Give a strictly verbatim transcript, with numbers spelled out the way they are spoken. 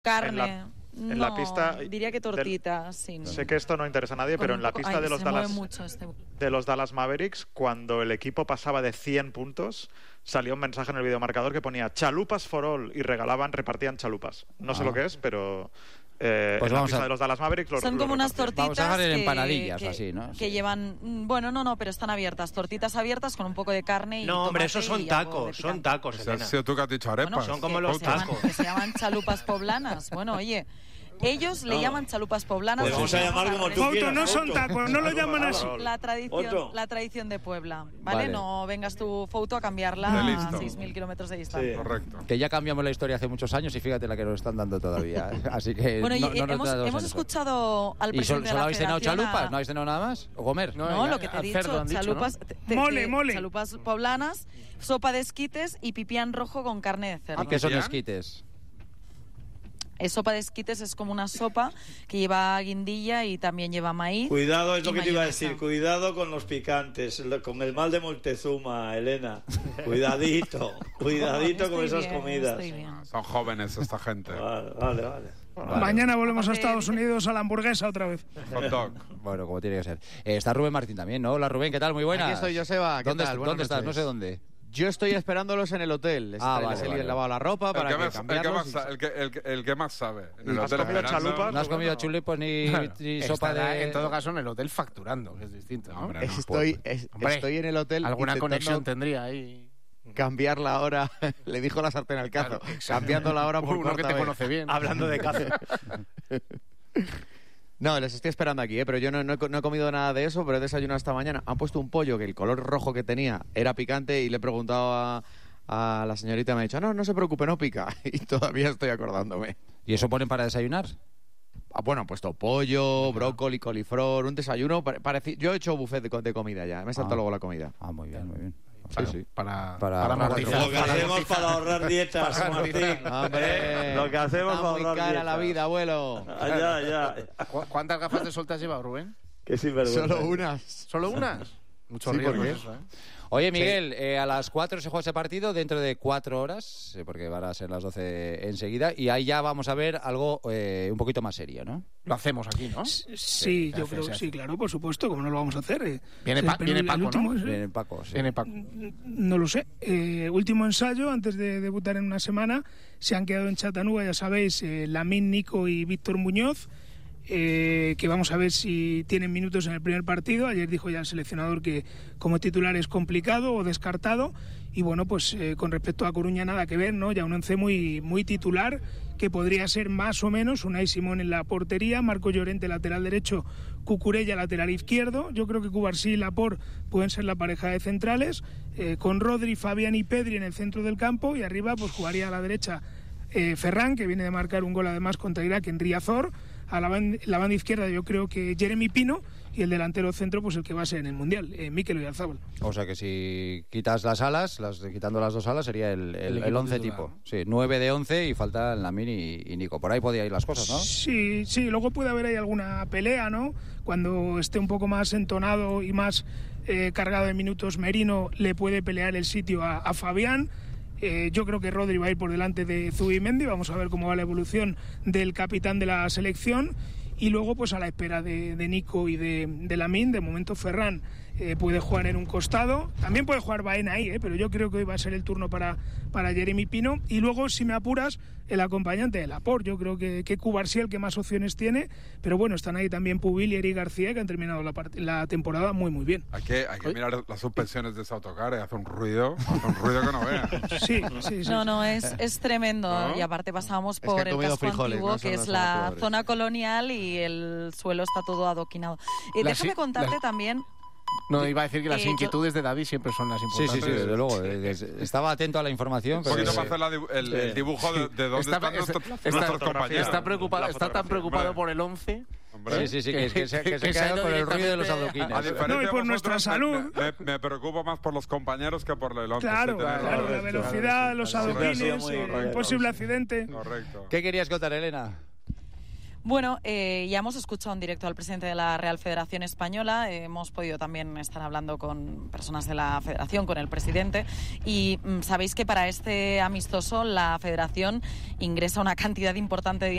Carne. En la, en no, la pista diría que tortita, del, sí. sé que esto no interesa a nadie, pero en la pista ay, de los Dallas este... de los Dallas Mavericks, cuando el equipo pasaba de cien puntos, salió un mensaje en el videomarcador que ponía chalupas for all y regalaban, repartían chalupas. No ah. sé lo que es, pero eh, pues en vamos la pista a... de los Dallas Mavericks lo, son lo como unas tortitas vamos a hacer que, empanadillas que, así, ¿no? Que sí. llevan, bueno, no, no, pero están abiertas, tortitas abiertas con un poco de carne y no, hombre, esos son tacos, son tacos. O sea, si tú que has dicho arepas. Bueno, son como que, los que tacos. Se llaman, que se llaman chalupas poblanas. Bueno, oye. Ellos le no. llaman chalupas poblanas. Pues vamos a llamar como tú quieras. No son tacos, no lo llaman así. La tradición, la tradición de Puebla, ¿vale? vale. No vengas tu foto a cambiarla a seis mil kilómetros de distancia. Sí. Correcto. Que ya cambiamos la historia hace muchos años y fíjate la que nos están dando todavía. Así que bueno, no, y, no hemos, hemos escuchado al presidente ¿Y solo, solo habéis cenado chalupas? A... ¿No habéis cenado nada más? ¿O comer? No, no lo que te he dicho, chalupas, dicho, ¿no? te, mole, te, mole. chalupas poblanas, sopa de esquites y pipián rojo con carne de cerdo. ¿Y qué son esquites? Es sopa de esquites, es como una sopa que lleva guindilla y también lleva maíz. Cuidado, es lo que te iba a decir, cuidado con los picantes, con el mal de Montezuma, Elena. Cuidadito, cuidadito con esas bien, comidas. Son jóvenes esta gente. Vale, vale, vale. Vale. Mañana volvemos a Estados Unidos a la hamburguesa otra vez. Hot dog. Bueno, como tiene que ser. Eh, está Rubén Martín también, ¿no? Hola Rubén, ¿qué tal? Muy buenas. Aquí estoy, Joseba. ¿Qué ¿Dónde, tal? ¿dónde estás? No sé dónde. Yo estoy esperándolos en el hotel. Ah, les vale, he vale. lavado la ropa para el que, que más, cambiarlos. el, que más, el, que, el, que, el que más sabe. En el ¿Has hotel comido chalupas? No has comido chulipos ni, claro. ni sopa de... En todo caso, en el hotel facturando, que es distinto, ¿no? Hombre, no estoy, es, Hombre, estoy en el hotel. Alguna conexión tendría ahí. Cambiar la hora, le dijo la sartén al cazo. Claro, cambiando la hora por uno que te vez. conoce bien. Hablando de cazo. No, les estoy esperando aquí, ¿eh? Pero yo no, no, he, no he comido nada de eso, pero he desayunado esta mañana. Han puesto un pollo que el color rojo que tenía era picante y le he preguntado a, a la señorita, me ha dicho, no, no se preocupe, no pica. Y todavía estoy acordándome. ¿Y eso ponen para desayunar? Ah, bueno, han puesto pollo, brócoli, coliflor, un desayuno. Pareci... Yo he hecho buffet de, de comida ya, me he saltado ah. luego la comida. Ah, muy bien, muy bien. Para, sí, sí. para, para, para amortizar. Lo que hacemos para ahorrar dietas, para Martín. Hombre, lo que hacemos para ahorrar muy cara dietas. la vida, abuelo. Ah, ya, ya. ¿Cu ¿Cuántas gafas de sol te has llevado, Rubén? Que sinvergüenza. Solo unas. ¿Solo unas? Mucho sí, riesgo eso, ¿eh? Oye, Miguel, sí. eh, a las cuatro se juega ese partido, dentro de cuatro horas, eh, porque van a ser las doce enseguida, y ahí ya vamos a ver algo eh, un poquito más serio, ¿no? Lo hacemos aquí, ¿no? Sí, sí yo creo que sí, claro, por supuesto, ¿cómo no lo vamos a hacer? Eh, viene, pa viene Paco, último, ¿no? Viene Paco, sí. Viene Paco. No lo sé. Eh, último ensayo, antes de debutar en una semana, se han quedado en Chattanooga, ya sabéis, eh, Lamine, Nico y Víctor Muñoz. Eh, que vamos a ver si tienen minutos en el primer partido. Ayer dijo ya el seleccionador que como titular es complicado o descartado, y bueno, pues eh, con respecto a Coruña nada que ver, ¿no? Ya un once muy, muy titular, que podría ser más o menos Unai Simón en la portería, Marco Llorente lateral derecho, Cucurella lateral izquierdo. Yo creo que Cubarsí y Laporte pueden ser la pareja de centrales, eh, con Rodri, Fabián y Pedri en el centro del campo, y arriba pues jugaría a la derecha eh, Ferran, que viene de marcar un gol además contra Irak en Riazor. A la banda, la banda izquierda yo creo que Jeremy Pino, y el delantero centro pues el que va a ser en el Mundial, eh, Mikel Oyarzabal. O sea que si quitas las alas, las, quitando las dos alas sería el, el, el, el once tipo. Sí, nueve de once y faltan Lamine y, y Nico. Por ahí podía ir las cosas, ¿no? Sí, sí, luego puede haber ahí alguna pelea, ¿no? Cuando esté un poco más entonado y más eh, cargado de minutos Merino, le puede pelear el sitio a, a Fabián. Eh, yo creo que Rodri va a ir por delante de Zubimendi. Vamos a ver cómo va la evolución del capitán de la selección. Y luego, pues a la espera de, de Nico y de, de Lamine, de momento Ferran eh, puede jugar en un costado. También puede jugar Baena ahí, eh, pero yo creo que hoy va a ser el turno para, para Jeremy Pino. Y luego, si me apuras, el acompañante de Laporte. Yo creo que, que Cubarsí el que más opciones tiene. Pero bueno, están ahí también Pubil y Eric García, que han terminado la, la temporada muy, muy bien. Hay que, hay que mirar las suspensiones de ese autocar, eh, hace un ruido, hace un ruido que no veas. Sí, sí, sí. No, no, es, es tremendo. ¿No? Y aparte pasamos por es que el casco frijoles, antiguo, ¿no? que es la zona colonial, y el suelo está todo adoquinado. Eh, Las, déjame contarte las... también... No, iba a decir que las eh, inquietudes de David siempre son las importantes. Sí, sí, sí, desde luego. Estaba atento a la información. Un pero poquito sí. para hacer la, el, el dibujo de, de dónde está, están está, nuestros, está, nuestros está, compañeros. Está, preocupado, está tan preocupado hombre. por el once. Sí, sí, sí, que, que, que se, que se ha quedado con el ruido de los adoquines. A diferencia No, y por de nuestra vosotros, salud. Me, me, me preocupo más por los compañeros que por el once. Claro, sí, claro, claro, la velocidad, los adoquines, un posible accidente. Correcto. ¿Qué querías contar, Elena? Bueno, eh, ya hemos escuchado en directo al presidente de la Real Federación Española, eh, hemos podido también estar hablando con personas de la Federación, con el presidente, y mm, sabéis que para este amistoso la Federación ingresa una cantidad importante de